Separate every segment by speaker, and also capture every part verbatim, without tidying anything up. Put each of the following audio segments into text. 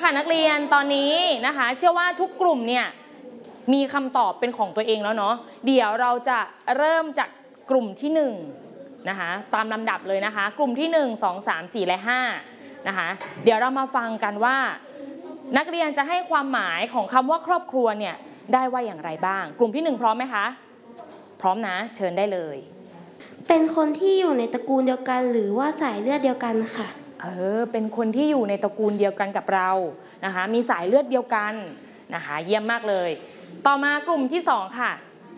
Speaker 1: ค่ะนักเรียนตอนนี้นะคะเชื่อว่าทุกกลุ่มเนี่ยมีคำตอบเป็นของตัวเองแล้วเนาะเดี๋ยวเราจะเริ่มจากกลุ่มที่หนึ่งนะคะตามลำดับเลยนะคะกลุ่มที่หนึ่ง สอง สาม สี่ และห้านะคะเดี๋ยวเรามาฟังกันว่านักเรียนจะให้ความหมายของคำว่าครอบครัวเนี่ยได้ว่าอย่างไรบ้างกลุ่มที่หนึ่งพร้อมไหมคะพร้อมนะเชิญได้เลย
Speaker 2: เป็นคนที่อยู่ในตระกูลเดียวกันหรือว่าสายเลือดเดียวกันค่ะ
Speaker 1: เออเป็นคนที่อยู่ในตระกูลเดียวกันกับเรานะคะมีสายเลือดเดียวกันนะคะเยี่ยมมากเลยต่อมากลุ่มที่สองค่ะ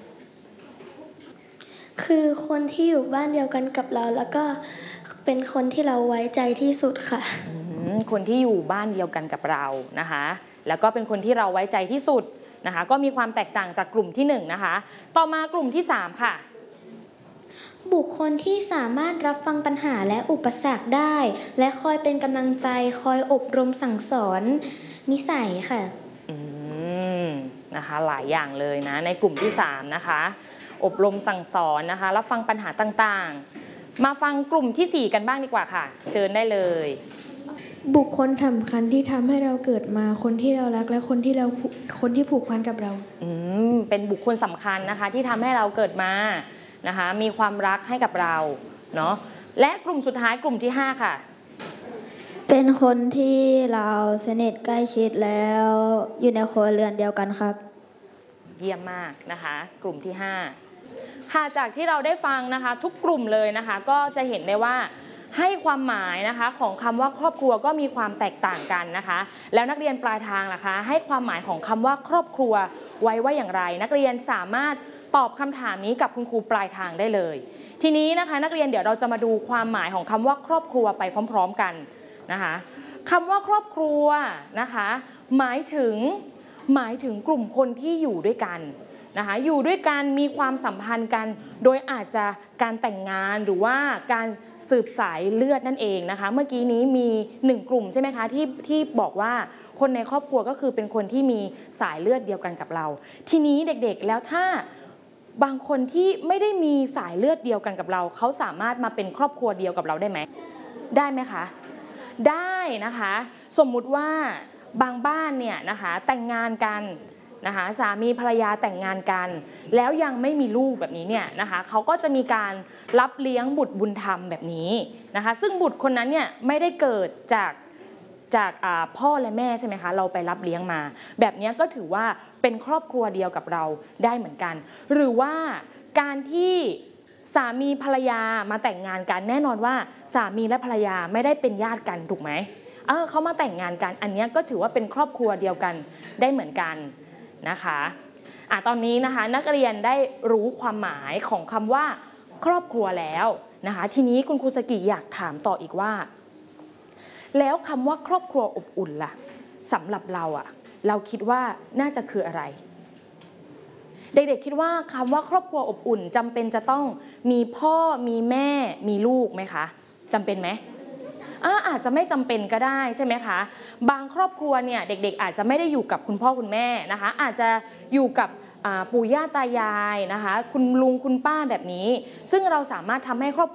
Speaker 2: คือคนที่อยู่บ้านเดียวกันกับเราแล้วก็เป็นคนที่เราไว้ใจที่สุดค่ะ
Speaker 1: คนที่อยู่บ้านเดียวกันกับเรานะคะแล้วก็เป็นคนที่เราไว้ใจที่สุดนะคะก็มีความแตกต่างจากกลุ่มที่หนึ่งนะคะต่อมากลุ่มที่สามค่ะ
Speaker 2: บุคคลที่สามารถรับฟังปัญหาและอุปสรรคได้และคอยเป็นกำลังใจคอยอบรมสั่งสอนนิสัยค่ะ
Speaker 1: อืมนะคะหลายอย่างเลยนะในกลุ่มที่สามนะคะอบรมสั่งสอนนะคะรับฟังปัญหาต่างๆมาฟังกลุ่มที่สี่กันบ้างดีกว่าค่ะเชิญได้เลย
Speaker 3: บุคคลสำคัญที่ทำให้เราเกิดมาคนที่เรารักและคนที่เราคนที่ผูกพันกับเรา
Speaker 1: อืมเป็นบุคคลสำคัญนะคะที่ทำให้เราเกิดมานะคะมีความรักให้กับเราเนาะและกลุ่มสุดท้ายกลุ่มที่ห้าค่ะ
Speaker 4: เป็นคนที่เราสนิทใกล้ชิดแล้วอยู่ในครัวเรือนเดียวกันครับ
Speaker 1: เยี่ยมมากนะคะกลุ่มที่ห้าค่ะจากที่เราได้ฟังนะคะทุกกลุ่มเลยนะคะก็จะเห็นได้ว่าให้ความหมายนะคะของคำว่าครอบครัวก็มีความแตกต่างกันนะคะแล้วนักเรียนปลายทางล่ะคะให้ความหมายของคำว่าครอบครัวไว้ว่าอย่างไรนักเรียนสามารถตอบคำถามนี้กับคุณครูปลายทางได้เลยทีนี้นะคะนักเรียนเดี๋ยวเราจะมาดูความหมายของคำว่าครอบครัวไปพร้อมๆกันนะคะคำว่าครอบครัวนะคะหมายถึงหมายถึงกลุ่มคนที่อยู่ด้วยกันนะคะอยู่ด้วยกันมีความสัมพันธ์กันโดยอาจจะการแต่งงานหรือว่าการสืบสายเลือดนั่นเองนะคะเมื่อกี้นี้มีหนึ่งกลุ่มใช่ไหมคะที่ที่บอกว่าคนในครอบครัวก็คือเป็นคนที่มีสายเลือดเดียวกันกับเราทีนี้เด็กๆแล้วถ้าบางคนที่ไม่ได้มีสายเลือดเดียวกันกับเราเขาสามารถมาเป็นครอบครัวเดียวกับเราได้ไหมได้ไหมคะได้นะคะสมมุติว่าบางบ้านเนี่ยนะคะแต่งงานกันนะคะสามีภรรยาแต่งงานกันแล้วยังไม่มีลูกแบบนี้เนี่ยนะคะเขาก็จะมีการรับเลี้ยงบุตรบุญธรรมแบบนี้นะคะซึ่งบุตรคนนั้นเนี่ยไม่ได้เกิดจากจากพ่อและแม่ใช่ไหมคะเราไปรับเลี้ยงมาแบบนี้ก็ถือว่าเป็นครอบครัวเดียวกับเราได้เหมือนกันหรือว่าการที่สามีภรรยามาแต่งงานกันแน่นอนว่าสามีและภรรยาไม่ได้เป็นญาติกันถูกไหมเออเขามาแต่งงานกันอันนี้ก็ถือว่าเป็นครอบครัวเดียวกันได้เหมือนกันนะคะอ่ะตอนนี้นะคะนักเรียนได้รู้ความหมายของคำว่าครอบครัวแล้วนะคะทีนี้คุณครูสกิอยากถามต่ออีกว่าแล้วคำว่าครอบครัวอบอุ่นล่ะสำหรับเราอะเราคิดว่าน่าจะคืออะไรเด็กๆคิดว่าคำว่าครอบครัวอบอุ่นจำเป็นจะต้องมีพ่อมีแม่มีลูกไหมคะจำเป็นไหมอาจจะไม่จำเป็นก็ได้ใช่ไหมคะบางครอบครัวเนี่ยเด็กๆอาจจะไม่ได้อยู่กับคุณพ่อคุณแม่นะคะอาจจะอยู่กับปู่ย่าตายายนะคะคุณลุงคุณป้าแบบนี้ซึ่งเราสามารถทำให้ครอบ